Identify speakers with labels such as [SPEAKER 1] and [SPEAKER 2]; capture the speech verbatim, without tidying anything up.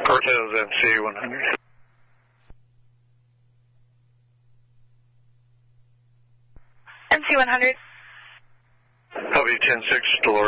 [SPEAKER 1] Cortez N C one hundred.
[SPEAKER 2] N C one hundred.
[SPEAKER 1] Copy ten six, Dolores.